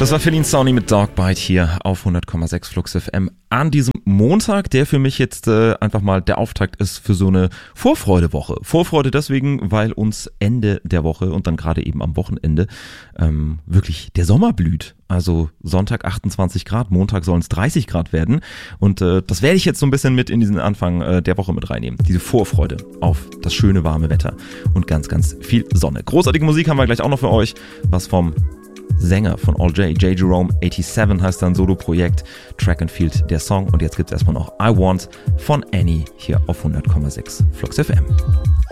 Das war Feline Sony mit Dogbite hier auf 100,6 Flux FM an diesem Montag, der für mich jetzt einfach mal der Auftakt ist für so eine Vorfreudewoche. Vorfreude deswegen, weil uns Ende der Woche und dann gerade eben am Wochenende wirklich der Sommer blüht. Also Sonntag 28 Grad, Montag sollen es 30 Grad werden und das werde ich jetzt so ein bisschen mit in diesen Anfang der Woche mit reinnehmen. Diese Vorfreude auf das schöne warme Wetter und ganz, ganz viel Sonne. Großartige Musik haben wir gleich auch noch für euch, was vom Sänger von All J Jerome 87 heißt sein Solo-Projekt, Track and Field der Song und jetzt gibt es erstmal noch I Want von Annie hier auf 100,6 Flux FM.